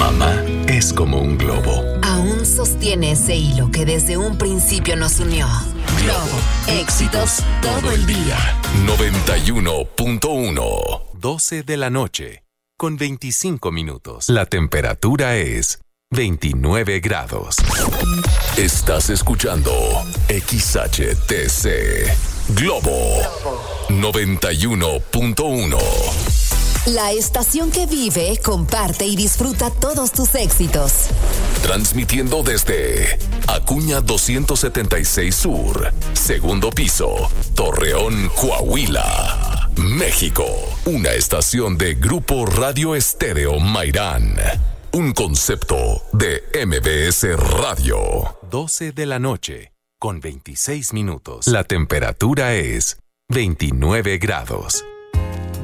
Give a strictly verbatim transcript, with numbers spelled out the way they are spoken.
Mamá es como un globo. Aún sostiene ese hilo que desde un principio nos unió. Globo, éxitos todo el día. noventa y uno punto uno. doce de la noche, con veinticinco minutos. La temperatura es veintinueve grados. Estás escuchando X H T C Globo noventa y uno punto uno. La estación que vive, comparte y disfruta todos tus éxitos. Transmitiendo desde Acuña doscientos setenta y seis Sur, segundo piso, Torreón, Coahuila, México. Una estación de Grupo Radio Estéreo Mairán. Un concepto de M B S Radio. doce de la noche, con veintiséis minutos. La temperatura es veintinueve grados.